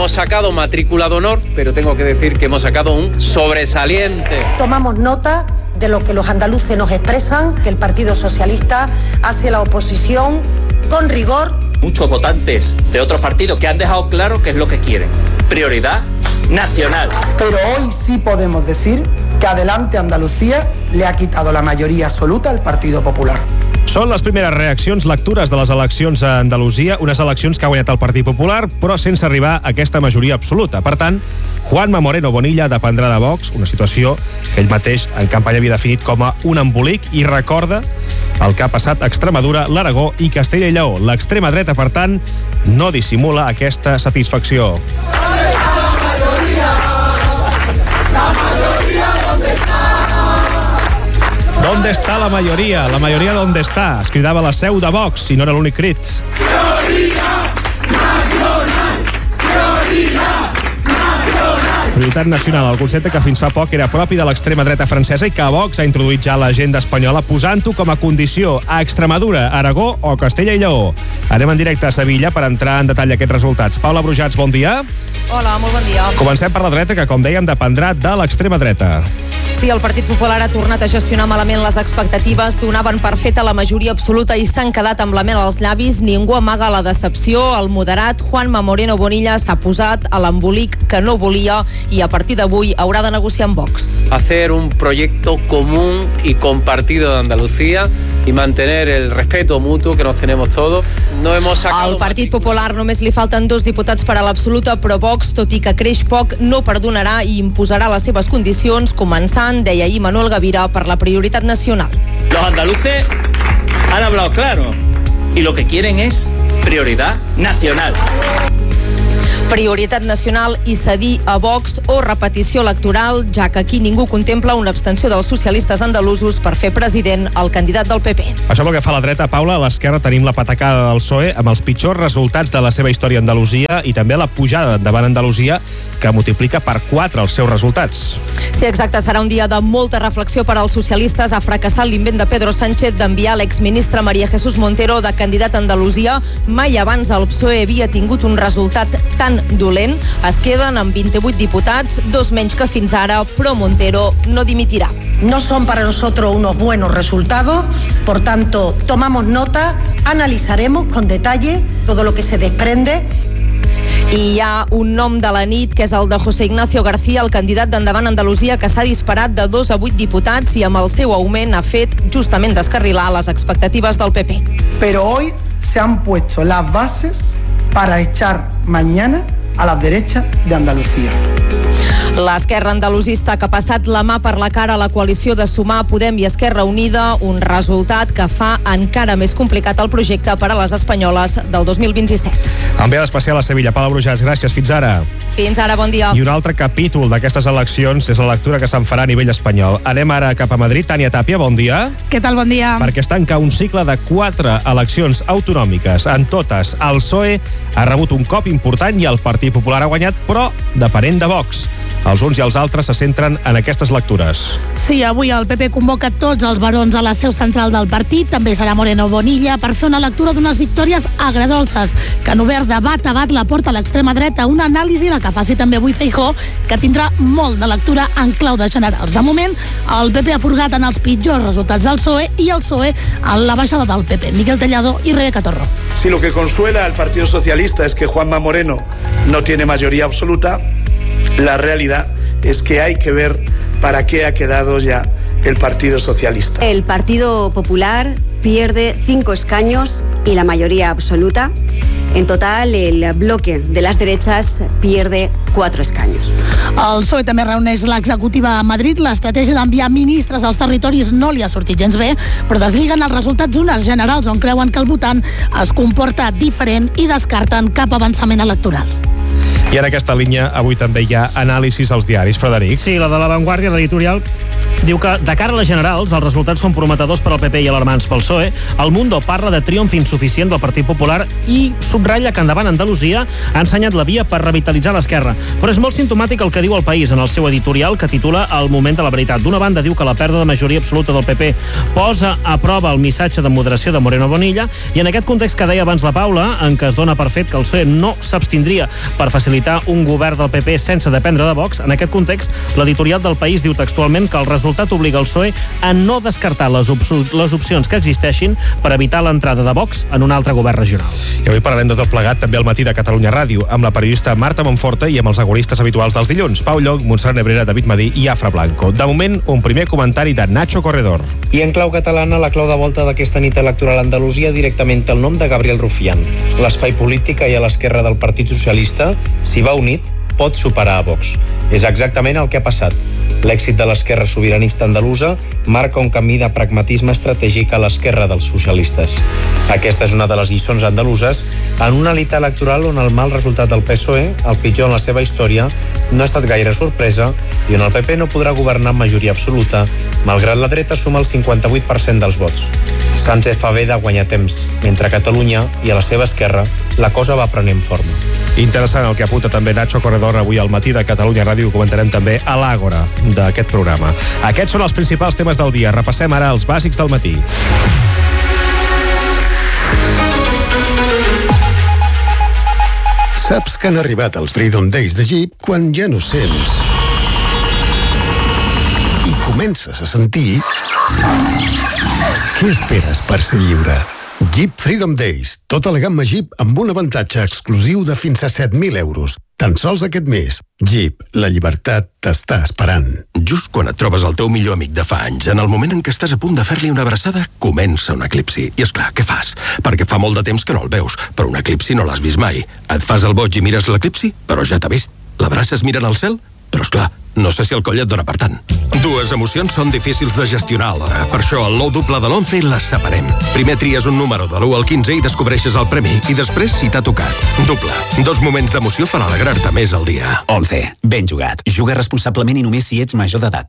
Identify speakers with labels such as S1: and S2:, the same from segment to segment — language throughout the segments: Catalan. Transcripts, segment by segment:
S1: hemos sacado matrícula de honor, pero tengo que decir que hemos sacado un sobresaliente.
S2: Tomamos nota de lo que los andaluces nos expresan, que el Partido Socialista hace la oposición con rigor.
S3: Muchos votantes de otros partidos que han dejado claro qué es lo que quieren. Prioridad nacional.
S4: Pero hoy sí podemos decir que Adelante Andalucía le ha quitado la majoria absoluta al Partido Popular.
S5: Són les primeres reaccions, lectures de les eleccions a Andalusia, unes eleccions que ha guanyat el Partit Popular, però sense arribar a aquesta majoria absoluta. Per tant, Juanma Moreno Bonilla dependrà de Vox, una situació que ell mateix en campanya havia definit com a un embolic, i recorda el que ha passat a Extremadura, l'Aragó i Castella i Lleó. L'extrema dreta, per tant, no dissimula aquesta satisfacció. ¿Dónde está la mayoría? La mayoría ¿dónde está? Es cridava la seu de Vox i no era l'únic crit. Prioritat nacional, el concepte que fins fa poc era propi de l'extrema dreta francesa i que Vox ha introduït ja a l'agenda espanyola, posant-ho com a condició a Extremadura, Aragó o Castella i Lleó. Anem en directe a Sevilla per entrar en detall aquests resultats. Paula Brujats, bon dia.
S6: Hola, molt bon dia.
S5: Comencem per la dreta, que com dèiem dependrà de l'extrema dreta.
S6: Sí, el Partit Popular ha tornat a gestionar malament les expectatives, donaven per feta la majoria absoluta i s'han quedat amb la mel als llavis. Ningú amaga la decepció. El moderat Juanma Moreno Bonilla s'ha posat a l'embolic que no volia i a partir d'avui haurà de negociar amb Vox.
S1: Hacer un proyecto común y compartido de Andalucía y mantener el respeto mutuo que nos tenemos todos. No hemos sacado...
S6: Al Partit Popular només li falten 2 diputats per a l'absoluta, però Vox, tot i que creix poc, no perdonarà i imposarà les seves condicions, començant, deia ahir Manuel Gavira, per la prioritat nacional.
S3: Los andaluces han hablado claro y lo que quieren es prioridad nacional.
S6: Prioritat nacional i cedir a Vox o repetició electoral, ja que aquí ningú contempla una abstenció dels socialistes andalusos per fer president el candidat del PP.
S5: Això pel que fa a la dreta, Paula. A l'esquerra tenim la patacada del PSOE amb els pitjors resultats de la seva història a Andalusia i també la pujada endavant Andalusia, que multiplica per 4 els seus resultats.
S6: Sí, exacte. Serà un dia de molta reflexió per als socialistes. Ha fracassat l'invent de Pedro Sánchez d'enviar l'exministre María Jesús Montero de candidat a Andalusia. Mai abans el PSOE havia tingut un resultat tan dolent. Es queden amb 28 diputats, 2 menys que fins ara, però Montero no dimitirà.
S2: No son para nosotros unos buenos resultados, por tanto, tomamos nota, analizaremos con detalle todo lo que se desprende.
S6: I hi ha un nom de la nit, que és el de José Ignacio García, el candidat d'Endavant Andalusia, que s'ha disparat de 2 a 8 diputats i amb el seu augment ha fet justament descarrilar les expectatives del PP.
S4: Pero hoy se han puesto las bases para echar mañana a las derechas de Andalucía.
S6: L'esquerra andalusista que ha passat la mà per la cara a la coalició de Sumar, Podem i Esquerra Unida, un resultat que fa encara més complicat el projecte per a les espanyoles del 2027.
S5: Enviada especial a Sevilla. Paula Brujats, gràcies. Fins ara.
S6: Fins ara, bon dia.
S5: I un altre capítol d'aquestes eleccions és la lectura que se'n farà a nivell espanyol. Anem ara cap a Madrid. Tània Tàpia, bon dia.
S7: Què tal, bon dia?
S5: Perquè es tanca un cicle de 4 eleccions autonòmiques. En totes, el PSOE ha rebut un cop important i el Partit Popular ha guanyat, però depenent de Vox. Els uns i els altres se centren en aquestes lectures.
S7: Sí, avui el PP convoca tots els barons a la seu central del partit. També serà Moreno Bonilla per fer una lectura d'unes victòries agredolces que han obert de bat a bat la porta a l'extrema dreta. Una anàlisi la que faci també avui Feijóo, que tindrà molt de lectura en clau de generals. De moment, el PP ha furgat en els pitjors resultats del PSOE i el PSOE en la baixada del PP. Miquel Tellado y Rebeca Torro.
S8: Si lo que consuela al Partido Socialista es que Juanma Moreno no tiene mayoría absoluta, la realidad es que hay que ver para qué ha quedado ya el Partido Socialista.
S9: El Partido Popular pierde 5 escaños y la mayoría absoluta. En total, el bloque de las derechas pierde 4 escaños.
S7: El PSOE també reuneix l'executiva a Madrid. L'estratègia d'enviar ministres als territoris no li ha sortit gens bé, però desliguen els resultats d'unes generals on creuen que el votant es comporta diferent i descarten cap avançament electoral.
S5: I en aquesta línia avui també hi ha anàlisis als diaris. Frederic.
S10: Sí, la de La Vanguardia, l'editorial, Diu que, de cara a les generals, els resultats són prometedors per al PP i alarmants pel PSOE. El Mundo parla de triomf insuficient del Partit Popular i subratlla que endavant Andalusia ha ensenyat la via per revitalitzar l'esquerra. Però és molt simptomàtic el que diu El País en el seu editorial, que titula El moment de la veritat. D'una banda, diu que la pèrdua de majoria absoluta del PP posa a prova el missatge de moderació de Moreno Bonilla, i en aquest context que deia abans la Paula, en què es dona per fet que el PSOE no s'abstindria per facilitar un govern del PP sense dependre de Vox, en aquest context, l'editorial del País diu textualment que el resultat obliga el PSOE a no descartar les opcions que existeixin per evitar l'entrada de Vox en un altre govern regional.
S5: I avui parlarem de tot plegat també al Matí de Catalunya Ràdio, amb la periodista Marta Monforte i amb els agoristes habituals dels dilluns, Pau Lloc, Montserrat Nebrera, David Madí i Afra Blanco. De moment, un primer comentari de Nacho Corredor.
S11: I en clau catalana, la clau de volta d'aquesta nit electoral a Andalusia directament el nom de Gabriel Rufián. L'espai polític i a l'esquerra del Partit Socialista, si va unit, pot superar a Vox. És exactament el que ha passat. L'èxit de l'esquerra sobiranista andalusa marca un camí de pragmatisme estratègic a l'esquerra dels socialistes. Aquesta és una de les lliçons andaluses en una lita electoral on el mal resultat del PSOE, el pitjor en la seva història, no ha estat gaire sorpresa i on el PP no podrà governar amb majoria absoluta, malgrat la dreta suma el 58% dels vots. Sánchez fa bé de guanyar temps, mentre a Catalunya i a la seva esquerra la cosa va prenent forma.
S5: Interessant el que apunta també Nacho Corredor avui al Matí de Catalunya Ràdio, ho comentarem també a l'Àgora d'aquest programa. Aquests són els principals temes del dia. Repassem ara els bàsics del matí.
S12: Saps que han arribat els Freedom Days de Jeep quan ja no sents i comences a sentir. Què esperes per ser lliure? Jeep Freedom Days, tota la gamma Jeep amb un avantatge exclusiu de fins a 7.000 euros. Tan sols aquest mes. Jeep, la llibertat t'està esperant.
S13: Just quan et trobes el teu millor amic de fa anys, en el moment en què estàs a punt de fer-li una abraçada, comença un eclipsi. I esclar, què fas? Perquè fa molt de temps que no el veus, però un eclipsi no l'has vist mai. Et fas el boig i mires l'eclipsi, però ja t'ha vist. L'abraces mirant al cel? Però esclar, no sé si el coll et dona per tant. Dues emocions són difícils de gestionar alhora. Per això el nou doble de l'11 les separem. Primer tries un número de l'1 al 15 i descobreixes el premi. I després, si t'ha tocat. Doble. 2 moments d'emoció per alegrar-te més el dia.
S14: 11. Ben jugat. Juga responsablement i només si ets major d'edat.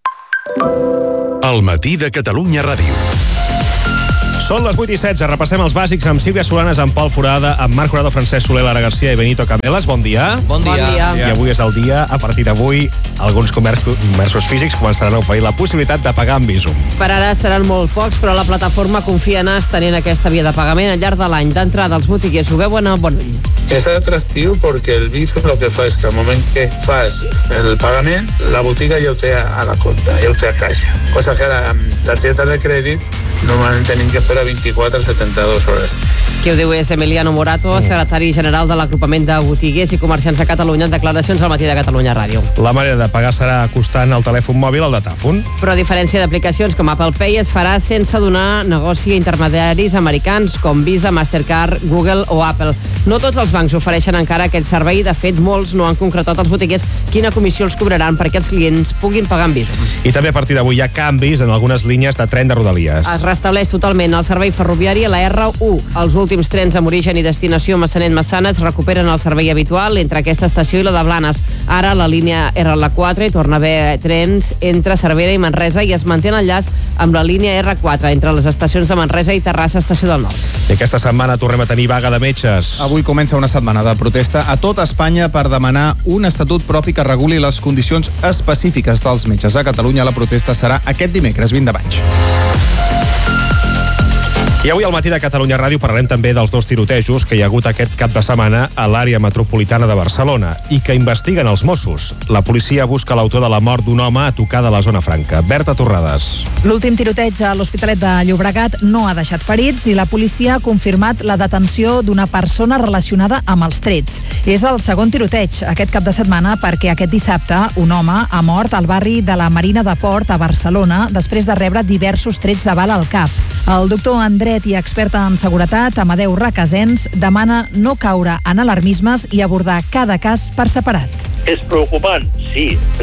S13: El Matí de Catalunya Ràdio.
S5: Són les 8:16, repassem els bàsics amb Sílvia Solanes, amb Pol Forada, amb Marc Jurado, Francesc Soler, Lara Garcia i Benito Camelas. Bon dia.
S15: Bon dia.
S5: I avui és el dia, a partir d'avui, alguns comerços físics començaran a oferir la possibilitat de pagar amb Bizum.
S15: Per ara seran molt pocs, però la plataforma confia en estenent aquesta via de pagament al llarg de l'any. D'entrada, els botiguers ho veuen a bon ull.
S16: És atractiu perquè el Bizum el que fa és que al moment que fas el pagament, la botiga ja ho té a la compta, ja ho té a caixa. Cosa que ara amb targeta de crèdit normalment tenim que esperar 24 a 72 hores.
S15: Qui ho diu és Emiliano Morato, secretari general de l'Agrupament de Botiguers i Comerciants de Catalunya, en declaracions al Matí de Catalunya Ràdio.
S5: La manera de pagar serà acostant el telèfon mòbil al datàfon.
S15: Però a diferència d'aplicacions com Apple Pay, es farà sense donar negoci a intermediaris americans com Visa, Mastercard, Google o Apple. No tots els bancs ofereixen encara aquest servei. De fet, molts no han concretat als botiguers quina comissió els cobraran perquè els clients puguin pagar amb Bizum.
S5: I també a partir d'avui hi ha canvis en algunes línies de tren de Rodalies.
S15: Es restableix totalment el servei ferroviari a la R1. Els últims trens amb origen i destinació Massanet-Massanes recuperen el servei habitual entre aquesta estació i la de Blanes. Ara la línia R4 i torna a haver trens entre Cervera i Manresa i es manté l'enllaç amb la línia R4 entre les estacions de Manresa i Terrassa, estació del Nord.
S5: I aquesta setmana tornem a tenir vaga de metges.
S17: Avui comença una setmana de protesta a tot Espanya per demanar un estatut propi que reguli les condicions específiques dels metges. A Catalunya la protesta serà aquest dimecres 20 de maig.
S5: I avui al Matí de Catalunya Ràdio parlarem també dels 2 tirotejos que hi ha hagut aquest cap de setmana a l'àrea metropolitana de Barcelona i que investiguen els Mossos. La policia busca l'autor de la mort d'un home a tocar de la zona franca. Berta Torrades.
S18: L'últim tiroteig a l'Hospitalet de Llobregat no ha deixat ferits i la policia ha confirmat la detenció d'una persona relacionada amb els trets. És el segon tiroteig aquest cap de setmana perquè aquest dissabte un home ha mort al barri de la Marina de Port a Barcelona després de rebre diversos trets de bala al cap. El doctor Andret i expert en seguretat, Amadeu Requesens, demana no caure en alarmismes i abordar cada cas per separat.
S19: És preocupant? Sí.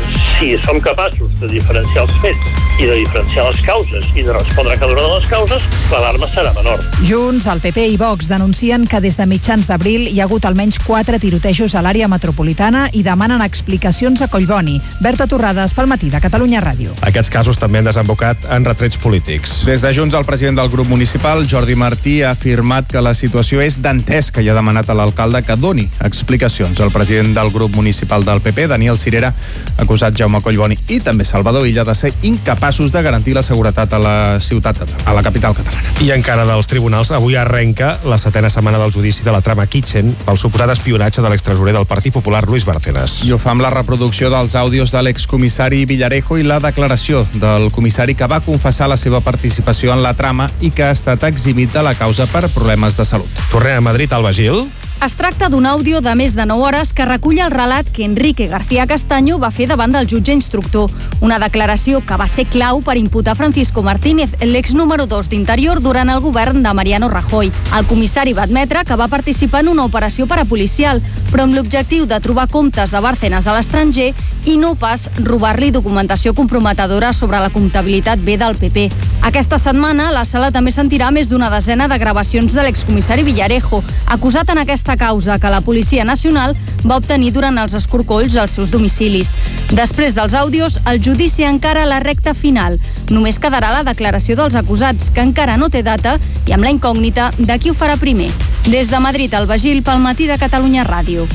S19: si som capaços de diferenciar els fets i de diferenciar les causes i de respondre a cada una de les causes, l'alarma serà menor.
S18: Junts, el PP i Vox denuncien que des de mitjans d'abril hi ha hagut almenys 4 tirotejos a l'àrea metropolitana i demanen explicacions a Collboni. Berta Torrades, pel Matí de Catalunya Ràdio.
S5: Aquests casos també han desembocat en retrets polítics.
S17: Des de Junts, el president del grup municipal, Jordi Martí, ha afirmat que la situació és dantesca i ha demanat a l'alcalde que doni explicacions. El president del grup municipal del PP, Daniel Cirera, ha acusat Jaume Collboni i també Salvador Illa de ser incapaços de garantir la seguretat a la ciutat, a la capital catalana.
S5: I encara dels tribunals, avui arrenca la 7ª setmana del judici de la trama Kitchen pel suposat espionatge de l'extresorer del Partit Popular, Luis Bárcenas.
S17: I ho fa amb la reproducció dels àudios de l'excomissari Villarejo i la declaració del comissari que va confessar la seva participació en la trama i que ha estat eximit de la causa per problemes de salut.
S5: Tornem a Madrid, Alba Gil.
S20: Es tracta d'un àudio de més de 9 hores que recull el relat que Enrique García Castaño va fer davant del jutge instructor. Una declaració que va ser clau per imputar Francisco Martínez, l'ex número 2 d'Interior durant el govern de Mariano Rajoy. El comissari va admetre que va participar en una operació parapolicial, però amb l'objectiu de trobar comptes de Bárcenas a l'estranger i no pas robar-li documentació comprometedora sobre la comptabilitat B del PP. Aquesta setmana, la sala també sentirà més d'una desena de gravacions de l'excomissari Villarejo, acusat en aquesta causa que la Policia Nacional va obtenir durant els escorcolls als seus domicilis. Després dels àudios, el judici encara a la recta final. Només quedarà la declaració dels acusats, que encara no té data, i amb la incògnita de qui ho farà primer. Des de Madrid, Alba Gil, pel Matí de Catalunya Ràdio.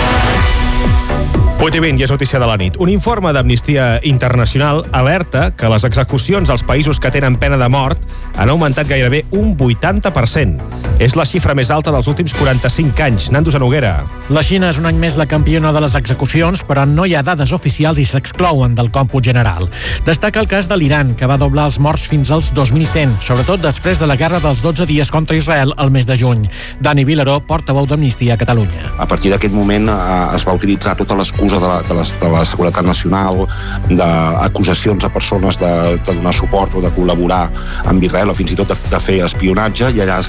S5: 8:20, i és notícia de la nit. Un informe d'Amnistia Internacional alerta que les execucions als països que tenen pena de mort han augmentat gairebé un 80%. És la xifra més alta dels últims 45 anys. Nando Zanoguera.
S21: La Xina és un any més la campiona de les execucions, però no hi ha dades oficials i s'exclouen del còmput general. Destaca el cas de l'Iran, que va doblar els morts fins als 2.100, sobretot després de la guerra dels 12 dies contra Israel el mes de juny. Dani Vilaró, portaveu d'Amnistia a Catalunya.
S22: A partir d'aquest moment es va utilitzar tota l'excusa de la Seguretat Nacional, d'acusacions a persones de donar suport o de col·laborar amb Israel o fins i tot de fer espionatge, i allà es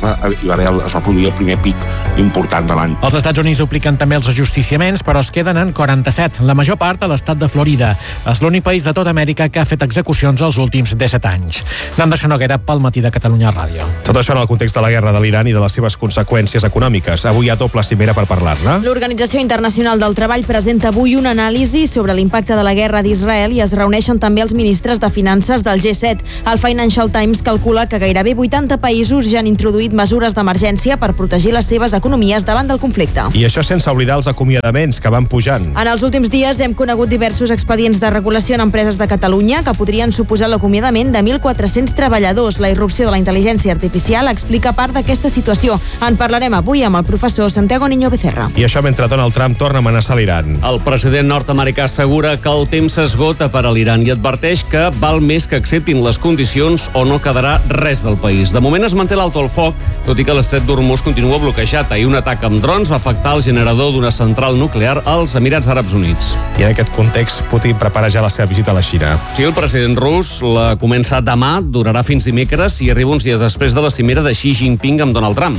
S22: va produir el primer pic important de l'any.
S21: Els Estats Units dupliquen també els ajusticiaments, però es queden en 47, la major part a l'estat de Florida. És l'únic país de tota Amèrica que ha fet execucions els últims 17 anys. Nando Sonoguera, pel Matí de Catalunya Ràdio.
S5: Tot això en el context de la guerra de l'Iran i de les seves conseqüències econòmiques. Avui hi ha doble cimera per parlar-ne.
S15: L'Organització Internacional del Treball presenta avui una anàlisi sobre l'impacte de la guerra d'Israel i es reuneixen també els ministres de Finances del G7. El Financial Times calcula que gairebé 80 països ja han introduït mesures d'emergència per protegir les seves economies davant del conflicte.
S5: I això sense oblidar els acomiadaments que van pujant.
S15: En els últims dies hem conegut diversos expedients de regulació en empreses de Catalunya que podrien suposar l'acomiadament de 1.400 treballadors. La irrupció de la intel·ligència artificial explica part d'aquesta situació. En parlarem avui amb el professor Santiago Niño Becerra.
S5: I això mentre Donald Trump torna a amenaçar l'Iran.
S23: El president nord-americà assegura que el temps s'esgota per a l'Iran i adverteix que val més que acceptin les condicions o no quedarà res del país. De moment es manté l'alto al foc, tot i que l'estret d'Hormuz continua bloquejat. Ahir un atac amb drons va afectar el generador d'una central nuclear als Emirats Àrabs Units.
S5: I en aquest context, Putin prepara ja la seva visita a la Xina.
S23: Sí, el president rus la comença demà, durarà fins dimecres i arriba uns dies després de la cimera de Xi Jinping amb Donald Trump.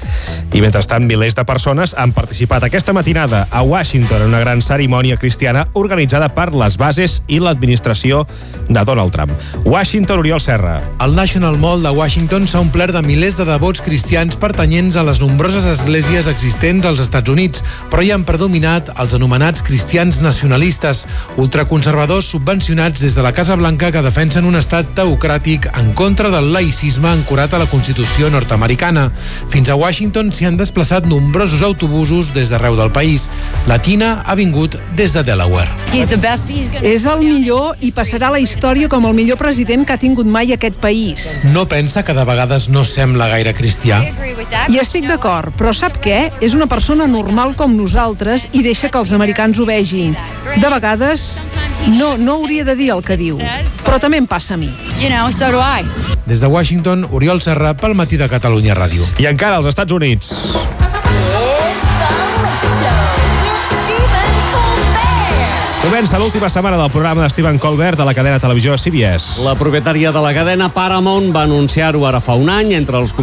S5: I mentrestant, milers de persones han participat aquesta matinada a Washington en una gran cerimònia cristiana organitzada per les bases i l'administració de Donald Trump. Washington, Oriol Serra.
S24: El National Mall de Washington s'ha omplert de milers de devots cristians pertanyents a les nombroses esglésies existents als Estats Units, però hi han predominat els anomenats cristians nacionalistes, ultraconservadors subvencionats des de la Casa Blanca que defensen un estat teocràtic en contra del laïcisme ancorat a la Constitució nord-americana. Fins a Washington s'hi han desplaçat nombrosos autobusos des d'arreu del país. La Tina ha vingut des de Delaware.
S25: És el millor i passarà a la història com el millor president que ha tingut mai aquest país.
S24: No pensa que de vegades no sembla gaire cristià?
S25: I estic d'acord, però sap què? És una persona normal com nosaltres i deixa que els americans ho vegin. De vegades no hauria de dir el que diu, però també em passa a mi.
S24: Des de Washington, Oriol Serra, pel Matí de Catalunya Ràdio.
S5: I encara als Estats Units. Comença l'última setmana del programa de Stephen Colbert de la cadena televisió CBS.
S23: La propietària de la cadena Paramount va anunciar-ho ara fa un any. Entre els